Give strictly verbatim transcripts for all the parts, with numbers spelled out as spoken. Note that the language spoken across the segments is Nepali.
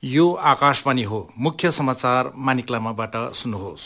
यो आकाशवाणी हो। मुख्य समाचार मानिकलामाबाट सुन्नुहोस्।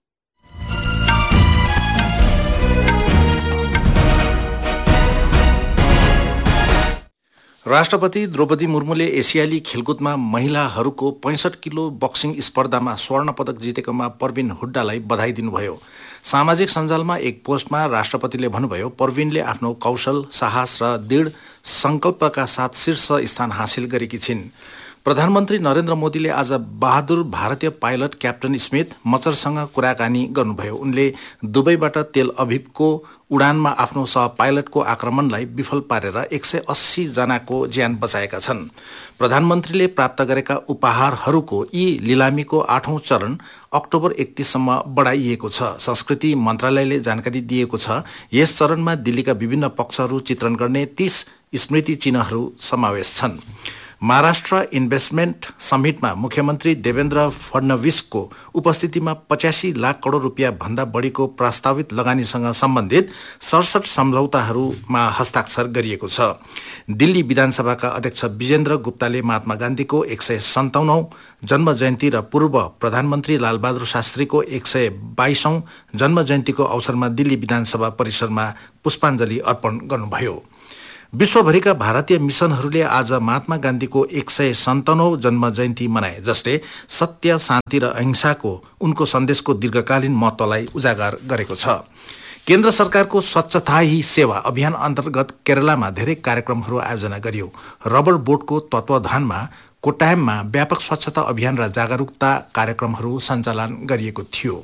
राष्ट्रपति द्रौपदी मुर्मुले एसियाली खेलकुदमा महिलाहरूको पैंसठ किलो बक्सिङ स्पर्धामा स्वर्ण पदक जितेकोमा परविन हुड्डालाई बधाई दिनुभयो। सामाजिक सञ्जालमा एक पोस्टमा राष्ट्रपतिले भन्नुभयो, परविनले आफ्नो कौशल, साहस र दृढ संकल्पका साथ शीर्ष स्थान हासिल गरेकी छिन्। प्रधानमन्त्री नरेन्द्र मोदीले आज बहादुर भारतीय पाइलट क्याप्टन स्मिथ मचरसँग कुराकानी गर्नुभयो। उनले दुबईबाट तेल अभिवको उडानमा आफ्नो सह पाइलटको आक्रमणलाई विफल पारेर एक सय अस्सी जनाको ज्यान बचाएका छन्। प्रधानमन्त्रीले प्राप्त गरेका उपहारहरूको यी लिलामीको आठौं चरण अक्टोबर एकतीससम्म बढाइएको छ। संस्कृति मन्त्रालयले जानकारी दिएको छ, यस चरणमा दिल्लीका विभिन्न पक्षहरू चित्रण गर्ने तीस स्मृति चिन्हहरू समावेश छन्। महाराष्ट्र इन्भेस्टमेन्ट समिटमा मुख्यमन्त्री देवेन्द्र फडणवीसको उपस्थितिमा पचासी लाख करोड रुपियाँ भन्दा बढीको प्रस्तावित लगानीसँग सम्बन्धित सडसठ सम्झौताहरूमा हस्ताक्षर गरिएको छ। दिल्ली विधानसभाका अध्यक्ष विजेन्द्र गुप्ताले महात्मा गान्धीको एक सय सन्ताउन्नौ जन्म जयन्ती र पूर्व प्रधानमन्त्री लालबहादुर शास्त्रीको एक सय बाइसौं जन्म जयन्तीको अवसरमा दिल्ली विधानसभा परिसरमा पुष्पाञ्जली अर्पण गर्नुभयो। विश्वभरिका भारतीय मिसनहरूले आज महात्मा गान्धीको एक सय सन्ताउन्नौ जन्म जयन्ती मनाए, जसले सत्य, शान्ति र अहिंसाको उनको सन्देशको दीर्घकालीन महत्त्वलाई उजागर गरेको छ। केन्द्र सरकारको स्वच्छता ही सेवा अभियान अन्तर्गत केरलामा धेरै कार्यक्रमहरू आयोजना गरियो। रबर बोर्डको तत्वावधानमा कोट्टायममा व्यापक स्वच्छता अभियान र जागरूकता कार्यक्रमहरू सञ्चालन गरिएको थियो।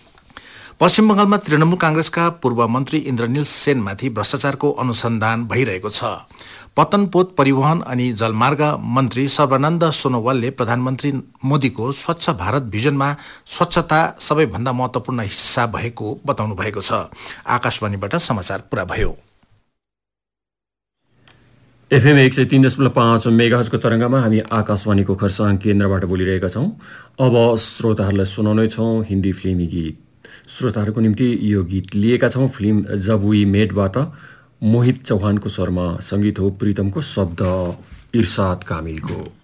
पश्चिम बंगालमा तृणमूल कांग्रेसका पूर्व मन्त्री इन्द्रनील सेनमाथि भ्रष्टाचारको अनुसन्धान भइरहेको छ। पतनपोत परिवहन अनि जलमार्ग मन्त्री सर्बानन्द सोनोवालले प्रधानमन्त्री मोदीको स्वच्छ भारत भिजनमा स्वच्छता सबैभन्दा महत्वपूर्ण हिस्सा भएको बताउनु भएको छ। आकाशवाणीबाट समाचार पूरा भयो। एफएम एक सय तीन दशमलव पाँच मेगाहर्जको तरङ्गमा हामी आकाशवाणीको खरसाङ केन्द्रबाट बोलिरहेका छौँ। अब श्रोताहरूलाई सुनाउने छौँ हिन्दी फिल्मी गीत। श्रोताहरूको निम्ति यो गीत लिएका छौँ फिल्म जब वी मेटबाट। मोहित चौहानको स्वरमा, सङ्गीत हो प्रितमको, शब्द इर्साद कामिलको।